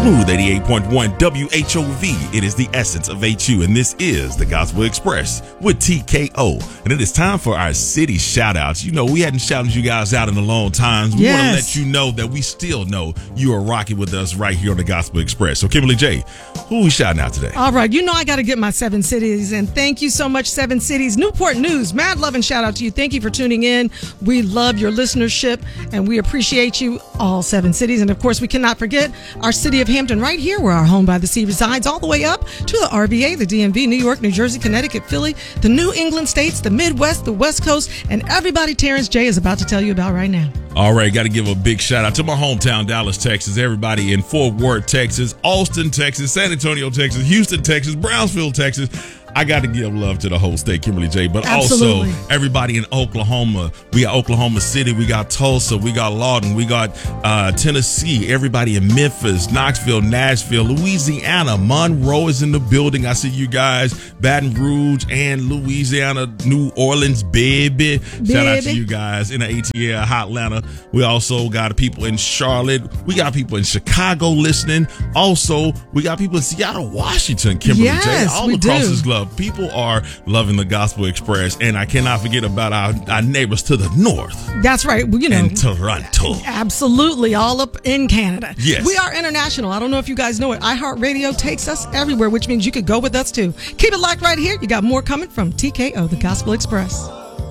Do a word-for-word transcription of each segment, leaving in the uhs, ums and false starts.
Smooth eighty-eight point one W H O V. It is the essence of H U, and this is the Gospel Express with T K O. And it is time for our city shout-outs. You know, we hadn't shouted you guys out in a long time. We yes. want to let you know that we still know you are rocking with us right here on the Gospel Express. So, Kimberly J., who are we shouting out today? All right, you know I got to get my Seven Cities, and thank you so much, Seven Cities. Newport News, mad love and shout out to you. Thank you for tuning in. We love your listenership, and we appreciate you, all Seven Cities. And, of course, we cannot forget our city of Hampton right here, where our Home by the Sea resides, all the way up to the R V A, the D M V, New York, New Jersey, Connecticut, Philly, the New England states, the Midwest, the West Coast, and everybody Terrence J is about to tell you about right now. All right, got to give a big shout out to my hometown, Dallas, Texas, everybody in Fort Worth, Texas, Austin, Texas, San Antonio, Texas, Houston, Texas, Brownsville, Texas. I got to give love to the whole state, Kimberly J, but Absolutely. also everybody in Oklahoma. We got Oklahoma City, we got Tulsa, we got Lawton, we got uh, Tennessee, everybody in Memphis, Knoxville, Nashville, Louisiana. Monroe is in the building. I see you guys, Baton Rouge and Louisiana, New Orleans, baby. baby. Shout out to you guys in the A T L, Hotlanta. We also got people in Charlotte. We got people in Chicago listening. Also, we got people in Seattle, Washington, Kimberly yes, J, all we across do. this globe. People are loving the Gospel Express, and I cannot forget about our, our neighbors to the north. That's right. You know, in Toronto. Absolutely, all up in Canada. Yes. We are international. I don't know if you guys know it. iHeartRadio takes us everywhere, which means you could go with us too. Keep it locked right here. You got more coming from T K O, the Gospel Express.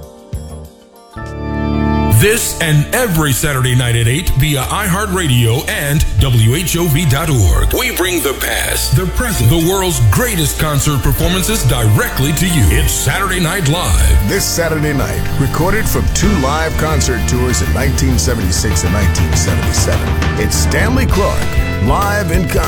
This and every Saturday night at eight via iHeartRadio and W H O V dot org. We bring the past, the present, the world's greatest concert performances directly to you. It's Saturday Night Live. This Saturday night, recorded from two live concert tours in nineteen seventy-six and nineteen seventy-seven. It's Stanley Clarke, live in concert.